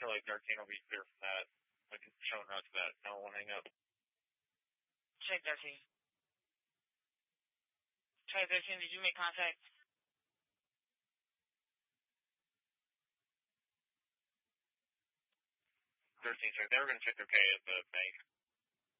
feel like 13 will be clear from that. I can show notes to that. No, I won't hang up. Check 13. Check 13, did you make contact? 13, sir. They were going to check their pay at the bank.